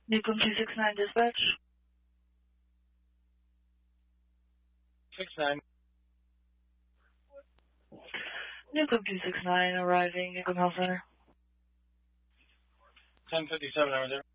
Newcomb 269 dispatch. 69. Newcomb 269 arriving Newcomb Health Center. 1057 over there.